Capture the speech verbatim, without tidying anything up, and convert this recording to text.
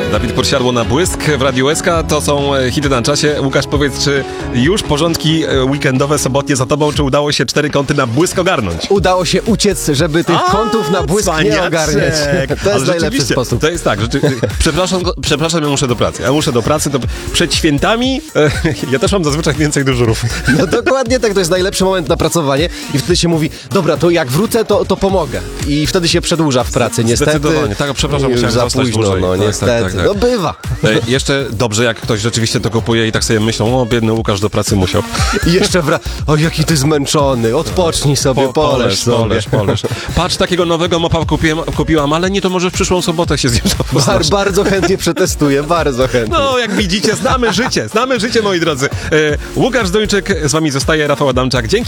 Dawid Podsiadło na Błysk w Radiu S K. To są hity na czasie. Łukasz, powiedz, czy już porządki weekendowe, sobotnie za tobą, czy udało się cztery kąty na Błysk ogarnąć? Udało się uciec, żeby tych A, kątów na Błysk nie cwaniaczek. ogarniać. To Ale jest najlepszy sposób. To jest tak, rzeczy... przepraszam, przepraszam, ja muszę do pracy. Ja muszę do pracy, to przed świętami e, ja też mam zazwyczaj więcej dyżurów. No dokładnie tak, to jest najlepszy moment na pracowanie i wtedy się mówi, dobra, to jak wrócę, to, to pomogę. I wtedy się przedłuża w pracy, niestety. Zdecydowanie, tak, przepraszam, już musiałem za zostać późno, dłużej. no Tak, niestety. tak, tak, tak. No bywa. E, jeszcze dobrze, jak ktoś rzeczywiście to kupuje i tak sobie myślą, o biedny Łukasz do pracy musiał. I jeszcze wra... O, jaki ty zmęczony, odpocznij sobie, Po, polesz sobie. polesz, polesz. Patrz, takiego nowego mopa kupiłem, kupiłam, ale nie, to może w przyszłą sobotę się z nim Bar, bardzo chętnie przetestuję, bardzo chętnie. No, jak widzicie, znamy życie, znamy życie, moi drodzy. E, Łukasz Zduńczyk z wami zostaje, Rafał Adamczak. Dzięki.